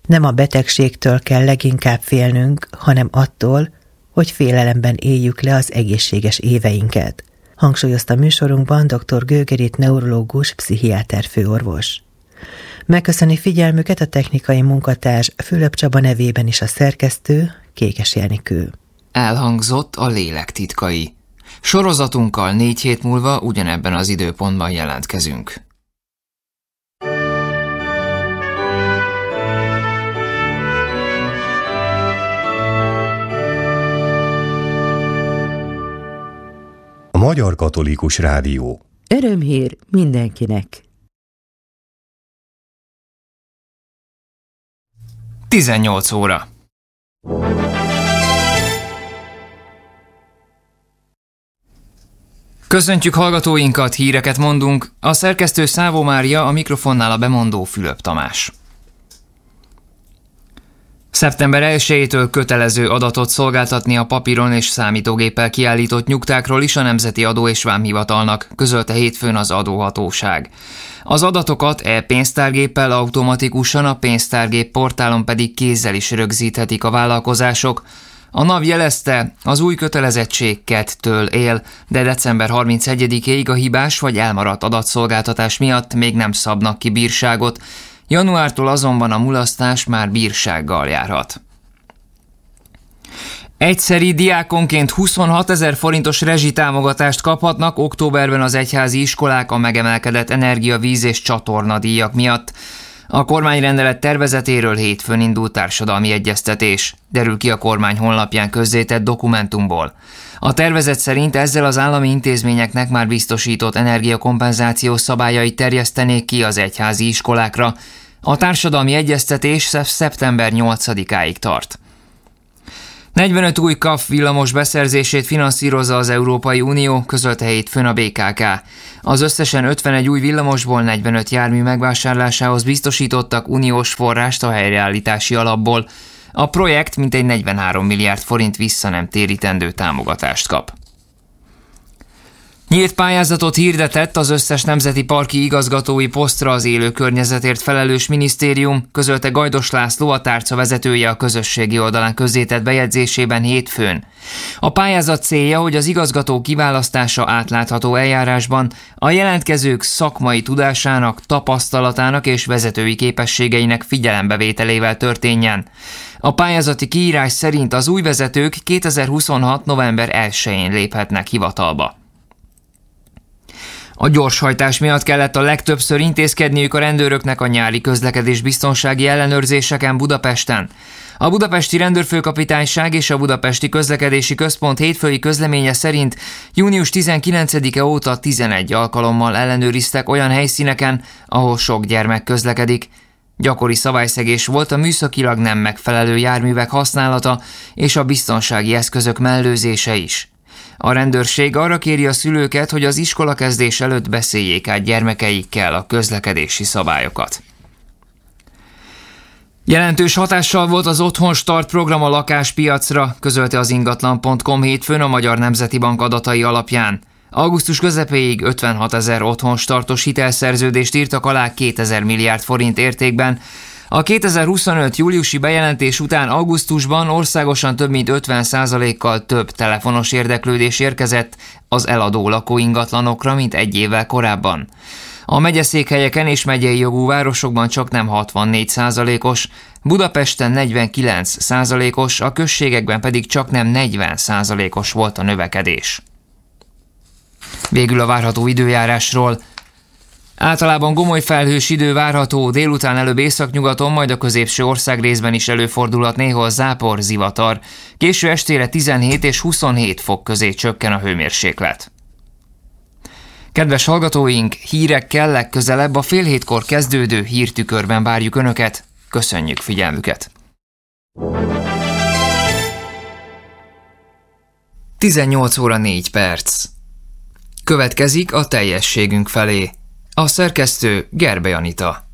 Nem a betegségtől kell leginkább félnünk, hanem attól, hogy félelemben éljük le az egészséges éveinket, hangsúlyozta műsorunkban dr. Gögerit neurológus, pszichiáter főorvos. Megköszöni figyelmüket a technikai munkatárs Fülöp Csaba nevében is a szerkesztő, Kékes Jenikő. Elhangzott a Lélek titkai. Sorozatunkkal 4 hét múlva ugyanebben az időpontban jelentkezünk. A Magyar Katolikus Rádió. Örömhír mindenkinek. 18 óra. Köszöntjük hallgatóinkat, híreket mondunk. A szerkesztő Szávó Mária, a mikrofonnál a bemondó Fülöp Tamás. Szeptember 1-től kötelező adatot szolgáltatni a papíron és számítógéppel kiállított nyugtákról is a Nemzeti Adó- és Vámhivatalnak, közölte hétfőn az adóhatóság. Az adatokat e-pénztárgéppel automatikusan, a pénztárgép portálon pedig kézzel is rögzíthetik a vállalkozások. A NAV jelezte, az új kötelezettség 2-től él, de december 31-ig a hibás vagy elmaradt adatszolgáltatás miatt még nem szabnak ki bírságot, januártól azonban a mulasztás már bírsággal járhat. Egyszeri diákonként 26 000 forintos rezsitámogatást kaphatnak októberben az egyházi iskolák a megemelkedett energia, víz és csatornadíjak miatt. A kormányrendelet tervezetéről hétfőn indult társadalmi egyeztetés, derül ki a kormány honlapján közzétett dokumentumból. A tervezet szerint ezzel az állami intézményeknek már biztosított energiakompenzációs szabályait terjesztenék ki az egyházi iskolákra. A társadalmi egyeztetés szeptember 8-áig tart. 45 új KAF villamos beszerzését finanszírozza az Európai Unió, közölte hétfőn a BKK. Az összesen 51 új villamosból 45 jármű megvásárlásához biztosítottak uniós forrást a helyreállítási alapból. A projekt mintegy 43 milliárd forint vissza nem térítendő támogatást kap. Nyílt pályázatot hirdetett az összes nemzeti parki igazgatói posztra az élő környezetért felelős minisztérium, közölte Gajdos László, a tárca vezetője a közösségi oldalán közzétett bejegyzésében hétfőn. A pályázat célja, hogy az igazgató kiválasztása átlátható eljárásban a jelentkezők szakmai tudásának, tapasztalatának és vezetői képességeinek figyelembevételével történjen. A pályázati kiírás szerint az új vezetők 2026. november 1-én léphetnek hivatalba. A gyorshajtás miatt kellett a legtöbbször intézkedniük a rendőröknek a nyári közlekedés biztonsági ellenőrzéseken Budapesten. A budapesti rendőrfőkapitányság és a budapesti közlekedési központ hétfői közleménye szerint június 19-e óta 11 alkalommal ellenőriztek olyan helyszíneken, ahol sok gyermek közlekedik. Gyakori szabályszegés volt a műszakilag nem megfelelő járművek használata és a biztonsági eszközök mellőzése is. A rendőrség arra kéri a szülőket, hogy az iskolakezdés előtt beszéljék át gyermekeikkel a közlekedési szabályokat. Jelentős hatással volt az Otthon Start program a lakáspiacra, közölte az ingatlan.com hétfőn a Magyar Nemzeti Bank adatai alapján. Augusztus közepéig 56 000 Otthon Startos hitelszerződést írtak alá 2000 milliárd forint értékben. A 2025. júliusi bejelentés után augusztusban országosan több mint 50%-kal több telefonos érdeklődés érkezett az eladó lakóingatlanokra, mint egy évvel korábban. A megyeszékhelyeken és megyei jogú városokban csaknem 64%-os, Budapesten 49%-os, a községekben pedig csaknem 40%-os volt a növekedés. Végül a várható időjárásról. Általában gomoly felhős idő várható, délután előbb északnyugaton, majd a középső országrészben is előfordulhat néhol zápor, zivatar. Késő estére 17 és 27 fok közé csökken a hőmérséklet. Kedves hallgatóink, hírekkel legközelebb a fél hétkor kezdődő hírtükörben várjuk Önöket. Köszönjük figyelmüket! 18 óra 4 perc. Következik a teljességünk felé. A szerkesztő Gerbe Anita.